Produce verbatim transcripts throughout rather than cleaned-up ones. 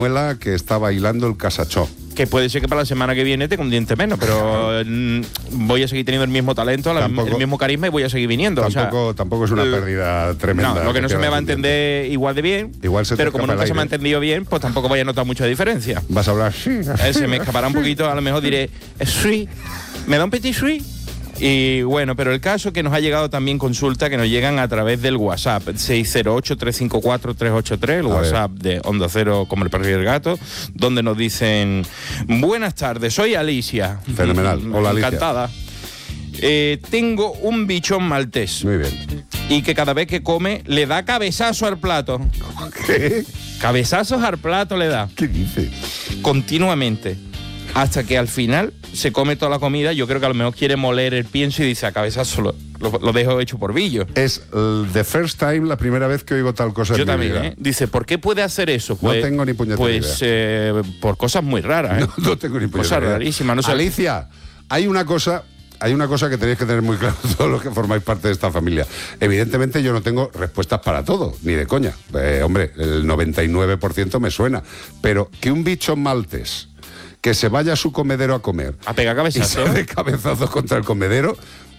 que está bailando el casachó. Que puede ser que para la semana que viene tenga un diente menos, pero mm, voy a seguir teniendo el mismo talento, la, tampoco, el mismo carisma y voy a seguir viniendo. Tampoco, o sea, tampoco es una pérdida tremenda. No, lo que no se me va a entender igual de bien, igual se pero como nunca se me ha entendido bien, pues tampoco voy a notar mucha diferencia. Vas a hablar sí. Eh, se me escapará un poquito, a lo mejor diré, sí, ¿me da un petit sí? Y bueno, pero el caso es que nos ha llegado también consulta que nos llegan a través del WhatsApp seis cero ocho, tres cinco cuatro, tres ocho tres, el a WhatsApp ver. de Onda Cero como el perro y el gato, donde nos dicen: buenas tardes, soy Alicia. Fenomenal. Hola, Alicia. Encantada. Eh, tengo un bichón maltés. Muy bien. Y que cada vez que come le da cabezazo al plato. ¿Qué? Cabezazos al plato le da. ¿Qué dice? Continuamente. Hasta que al final se come toda la comida. Yo creo que a lo mejor quiere moler el pienso y dice: a cabezazo lo, lo, lo dejo hecho por billo. Es uh, the first time, la primera vez que oigo tal cosa. Yo en también, mi vida. ¿eh? Dice: ¿por qué puede hacer eso? Pues, no tengo ni puñetera Pues eh, por cosas muy raras, ¿eh? No, no tengo ni puñetera Cosas idea. rarísimas. No sé. Alicia, hay una cosa... Hay una cosa que tenéis que tener muy claro todos los que formáis parte de esta familia. Evidentemente yo no tengo respuestas para todo, ni de coña. Eh, hombre, el noventa y nueve por ciento me suena. Pero que un bicho maltés que se vaya a su comedero a comer... A pegar cabezazos. Y se dé cabezazos contra el comedero,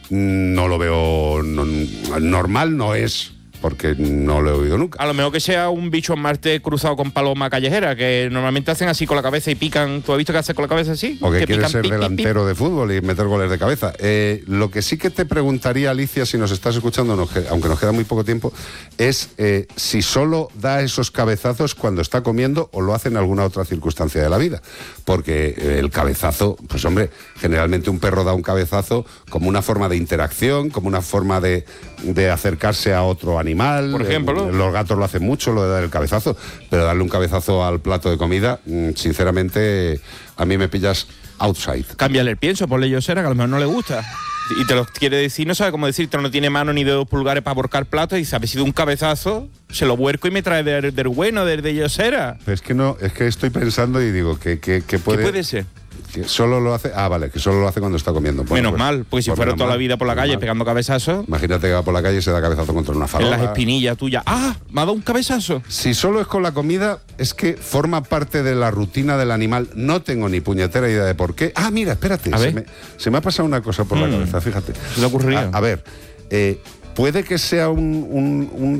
no lo veo... No, normal no es... porque no lo he oído nunca. A lo mejor que sea un bicho en Marte cruzado con paloma callejera, que normalmente hacen así con la cabeza y pican. ¿Tú has visto que hacen con la cabeza así? O que, que quiere pican, ser pip, delantero pip, pip. de fútbol y meter goles de cabeza. Eh, lo que sí que te preguntaría, Alicia, si nos estás escuchando, nos, aunque nos queda muy poco tiempo, es eh, si solo da esos cabezazos cuando está comiendo o lo hace en alguna otra circunstancia de la vida. Porque eh, el cabezazo, pues hombre, generalmente un perro da un cabezazo como una forma de interacción, como una forma de, de acercarse a otro animal. Por ejemplo, eh, los gatos lo hacen mucho, lo de dar el cabezazo, pero darle un cabezazo al plato de comida, sinceramente, a mí me pillas outside. Cámbiale el pienso, ponle yosera, que a lo mejor no le gusta. Y te lo quiere decir, no sabe cómo decirte, no tiene mano ni dedos pulgares para borcar platos y sabe si de un cabezazo se lo vuelco y me trae del, del bueno, del de yosera. Es que no, es que estoy pensando y digo que, que, que puede. ¿Qué puede ser? Que solo lo hace, ah, vale, que solo lo hace cuando está comiendo. Bueno, menos pues, mal, porque si pues fuera toda mal, la vida por la calle mal. pegando cabezazos. Imagínate que va por la calle y se da cabezazo contra una farola. En las espinillas tuyas. ¡Ah! ¿Me ha dado un cabezazo? Si solo es con la comida, es que forma parte de la rutina del animal. No tengo ni puñetera idea de por qué. Ah, mira, espérate. A Se ver. me, se me ha pasado una cosa por mm. la cabeza, fíjate. ¿Qué le ocurriría? A, a ver, eh, puede que sea un, un, un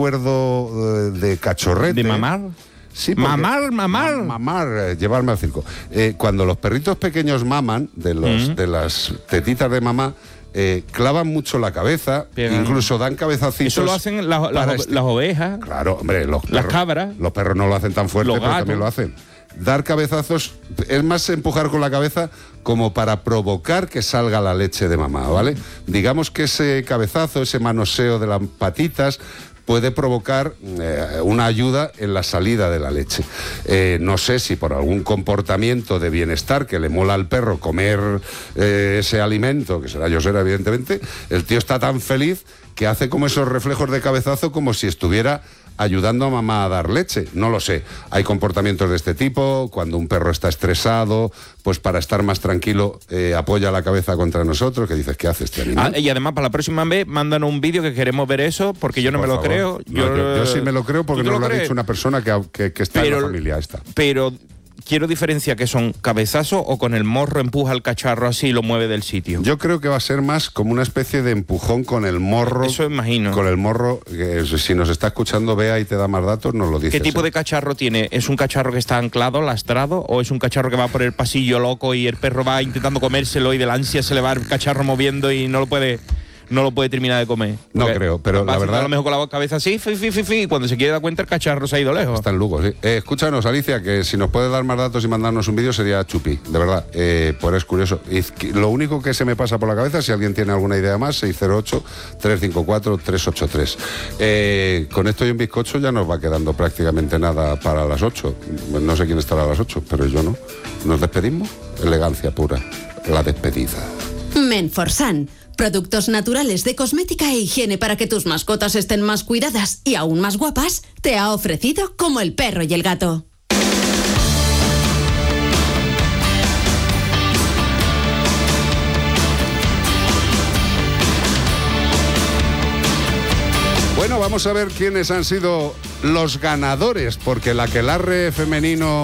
recuerdo de, de cachorrete. ¿De mamar? Sí, mamar, mamar. Mamar, eh, llevarme al circo. Eh, cuando los perritos pequeños maman, de, los, mm. de las tetitas de mamá, eh, clavan mucho la cabeza, Bien. incluso dan cabezacitos. Eso lo hacen las, las, este... las ovejas. Claro, hombre, los perros, las cabras. Los perros no lo hacen tan fuerte, los pero gatos. también lo hacen. Dar cabezazos es más empujar con la cabeza como para provocar que salga la leche de mamá, ¿vale? Digamos que ese cabezazo, ese manoseo de las patitas puede provocar eh, una ayuda en la salida de la leche. Eh, no sé si por algún comportamiento de bienestar que le mola al perro comer eh, ese alimento, que será yosera evidentemente, el tío está tan feliz que hace como esos reflejos de cabezazo como si estuviera ayudando a mamá a dar leche. No lo sé. Hay comportamientos de este tipo. Cuando un perro está estresado, pues para estar más tranquilo eh, apoya la cabeza contra nosotros. Que dices, ¿qué hace este animal? Ah, y además para la próxima vez mándanos un vídeo que queremos ver eso, porque yo no Por me favor. lo creo. Yo, no, yo, yo sí me lo creo porque no nos lo lo ha dicho una persona que, que, que está pero, en la familia esta. Pero quiero diferenciar que son cabezazos o con el morro empuja al cacharro así y lo mueve del sitio. Yo creo que va a ser más como una especie de empujón con el morro. Eso imagino. Con el morro, que si nos está escuchando Bea y te da más datos, nos lo dices. ¿Qué tipo ¿eh? de cacharro tiene? ¿Es un cacharro que está anclado, lastrado, o es un cacharro que va por el pasillo loco y el perro va intentando comérselo y de la ansia se le va el cacharro moviendo y no lo puede... no lo puede terminar de comer? No creo, pero la verdad... A lo mejor con la cabeza así, fi, fi, fi, fi, y cuando se quiere dar cuenta el cacharro se ha ido lejos. Está en Lugo, sí. Eh, escúchanos, Alicia, que si nos puedes dar más datos y mandarnos un vídeo sería chupi, de verdad, eh, pues es curioso. Y lo único que se me pasa por la cabeza, si alguien tiene alguna idea más, seis cero ocho, tres cinco cuatro, tres ocho tres. Eh, con esto y un bizcocho ya nos va quedando prácticamente nada para las ocho. No sé quién estará a las ocho, pero yo no. ¿Nos despedimos? Elegancia pura, la despedida. Menforsan. Productos naturales de cosmética e higiene para que tus mascotas estén más cuidadas y aún más guapas, te ha ofrecido Como el perro y el gato. Bueno, vamos a ver quiénes han sido los ganadores, porque el aquelarre femenino